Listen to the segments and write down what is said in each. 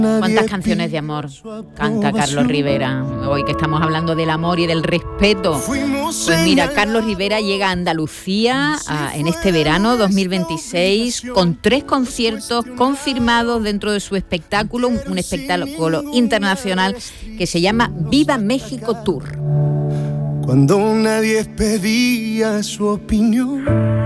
¿Cuántas canciones de amor canta Carlos Rivera? Hoy que estamos hablando del amor y del respeto. Pues mira, Carlos Rivera llega a Andalucía en este verano 2026 con 3 conciertos confirmados dentro de su espectáculo, un espectáculo internacional que se llama Viva México Tour. Cuando nadie pedía su opinión.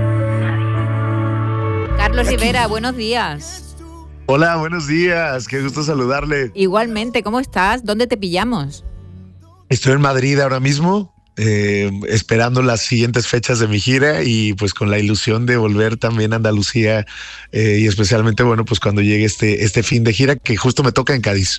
Carlos Rivera, buenos días. Hola, buenos días, qué gusto saludarle. Igualmente, ¿cómo estás? ¿Dónde te pillamos? Estoy en Madrid ahora mismo, esperando las siguientes fechas de mi gira y pues con la ilusión de volver también a Andalucía y especialmente, bueno, pues cuando llegue este fin de gira que justo me toca en Cádiz.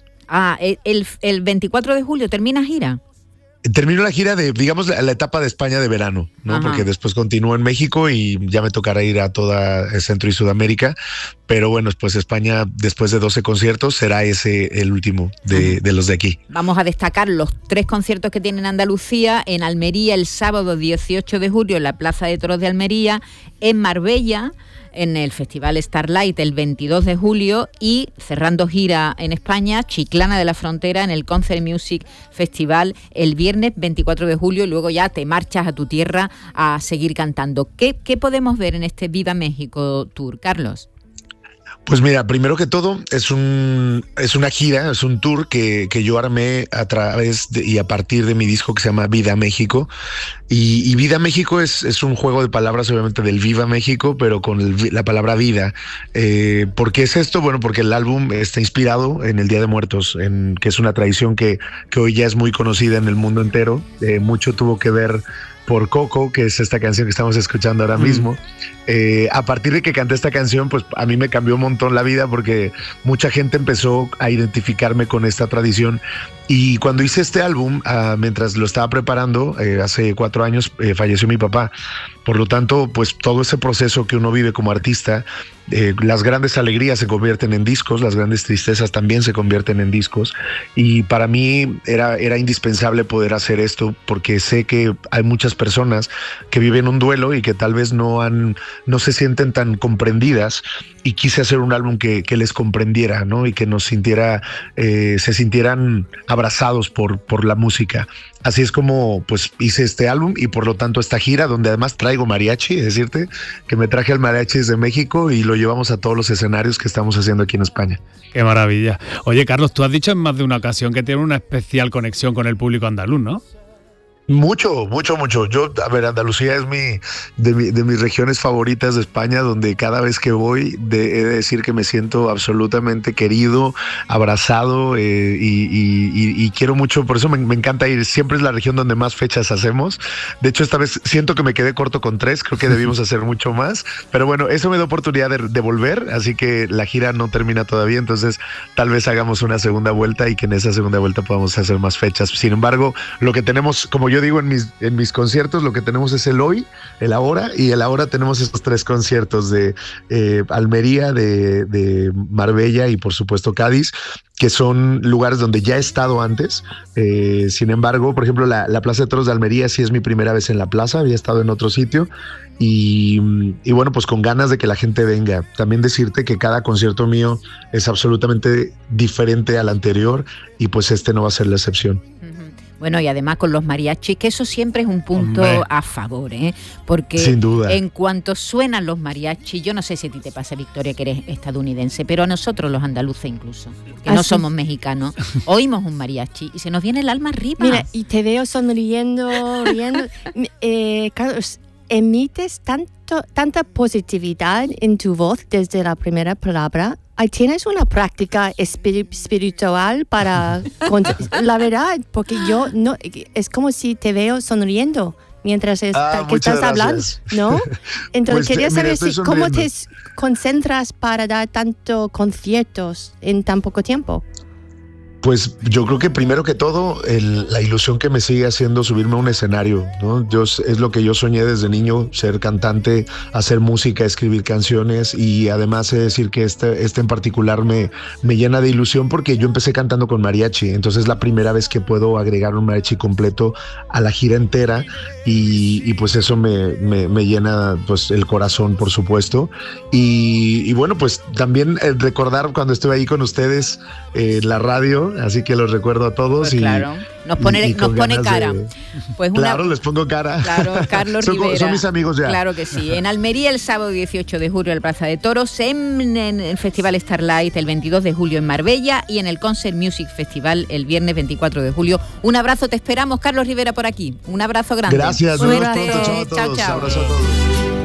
El 24 de julio termina gira. Termino la gira de, digamos, la etapa de España de verano, ¿no? Ajá. Porque después continúo en México y ya me tocará ir a toda Centro y Sudamérica. Pero bueno, pues España, después de 12 conciertos, será ese el último de los de aquí. Vamos a destacar los 3 conciertos que tiene en Andalucía: en Almería el sábado 18 de julio en la Plaza de Toros de Almería, en Marbella, en el Festival Starlight el 22 de julio y cerrando gira en España, Chiclana de la Frontera en el Concert Music Festival el viernes 24 de julio y luego ya te marchas a tu tierra a seguir cantando. ¿Qué podemos ver en este Viva México Tour, Carlos? Pues mira, primero que todo es una gira, es un tour que yo armé a través y a partir de mi disco que se llama Vida México. Y Vida México es un juego de palabras, obviamente, del Viva México, pero con la palabra vida. ¿Por qué es esto? Bueno, porque el álbum está inspirado en el Día de Muertos, que es una tradición que hoy ya es muy conocida en el mundo entero. Mucho tuvo que ver por Coco, que es esta canción que estamos escuchando ahora mismo. A partir de que canté esta canción, pues a mí me cambió un montón la vida porque mucha gente empezó a identificarme con esta tradición. Y cuando hice este álbum, mientras lo estaba preparando, hace 4 años falleció mi papá. Por lo tanto, pues todo ese proceso que uno vive como artista, las grandes alegrías se convierten en discos, las grandes tristezas también se convierten en discos. Y para mí era indispensable poder hacer esto porque sé que hay muchas personas que viven un duelo y que tal vez no se sienten tan comprendidas. Y quise hacer un álbum que les comprendiera, ¿no? Y que nos se sintieran abrazados por la música. Así es como pues hice este álbum y por lo tanto esta gira donde además traigo mariachi, es decirte que me traje el mariachi desde México y lo llevamos a todos los escenarios que estamos haciendo aquí en España. Qué maravilla. Oye, Carlos, tú has dicho en más de una ocasión que tiene una especial conexión con el público andaluz, ¿no? Mucho. Yo, a ver, Andalucía es de mis regiones favoritas de España, donde cada vez que voy he de decir que me siento absolutamente querido, abrazado y quiero mucho. Por eso me encanta ir. Siempre es la región donde más fechas hacemos. De hecho, esta vez siento que me quedé corto con 3. Creo que debimos hacer mucho más. Pero bueno, eso me da oportunidad de volver. Así que la gira no termina todavía. Entonces, tal vez hagamos una segunda vuelta y que en esa segunda vuelta podamos hacer más fechas. Sin embargo, lo que tenemos, como yo digo en mis conciertos, lo que tenemos es el hoy, el ahora, y el ahora tenemos estos 3 conciertos de Almería, de Marbella y por supuesto Cádiz, que son lugares donde ya he estado antes. Sin embargo, por ejemplo, la Plaza de Toros de Almería sí es mi primera vez en la plaza, había estado en otro sitio y bueno, pues con ganas de que la gente venga. También decirte que cada concierto mío es absolutamente diferente al anterior y pues este no va a ser la excepción. Bueno, y además con los mariachis, que eso siempre es un punto a favor, ¿eh? Porque sin duda, en cuanto suenan los mariachis, yo no sé si a ti te pasa, Victoria, que eres estadounidense, pero a nosotros los andaluces incluso, que no somos mexicanos, oímos un mariachi y se nos viene el alma arriba. Mira, y te veo sonriendo, riendo. Carlos, emites tanta positividad en tu voz desde la primera palabra. ¿Tienes una práctica espiritual para... la verdad, porque yo no... Es como si te veo sonriendo mientras que estás hablando, ¿no? Entonces quería saber cómo te concentras para dar tantos conciertos en tan poco tiempo. Pues yo creo que primero que todo, la ilusión que me sigue haciendo subirme a un escenario, ¿no? Es lo que yo soñé desde niño, ser cantante, hacer música, escribir canciones, y además he de decir que este en particular me llena de ilusión porque yo empecé cantando con mariachi, entonces es la primera vez que puedo agregar un mariachi completo a la gira entera, y pues eso me llena pues el corazón, por supuesto. Y bueno, pues también recordar cuando estuve ahí con ustedes en la radio, así que los recuerdo a todos. Pues claro, nos pone cara. Pues claro, les pongo cara. Claro, Carlos Rivera. Son mis amigos ya. Claro que sí. En Almería el sábado 18 de julio en la Plaza de Toros, en el Festival Starlight el 22 de julio en Marbella y en el Concert Music Festival el viernes 24 de julio. Un abrazo, te esperamos, Carlos Rivera, por aquí. Un abrazo grande. Gracias. Suerte. Chao a todos. Chao. Abrazo a todos.